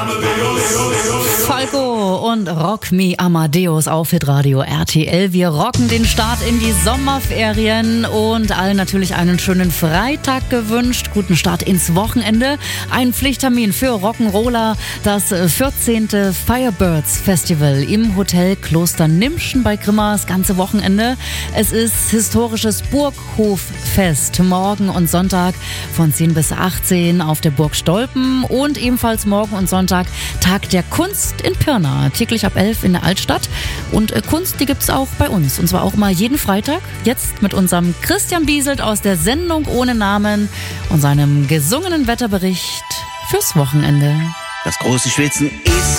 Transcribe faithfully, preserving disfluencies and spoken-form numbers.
Falco und Rock Me Amadeus auf Hitradio R T L. Wir rocken den Start in die Sommerferien und allen natürlich einen schönen Freitag gewünscht. Guten Start ins Wochenende. Ein Pflichttermin für Rock'n'Roller, das vierzehnte Firebirds Festival im Hotel Kloster Nimschen bei Grimma, das ganze Wochenende. Es ist historisches Burghoffest, morgen und Sonntag von zehn bis achtzehn auf der Burg Stolpen und ebenfalls morgen und Sonntag Tag der Kunst in Pirna, täglich ab elf in der Altstadt. Und äh, Kunst, die gibt's auch bei uns. Und zwar auch mal jeden Freitag. Jetzt mit unserem Christian Bieselt aus der Sendung ohne Namen und seinem gesungenen Wetterbericht fürs Wochenende. Das große Schwitzen ist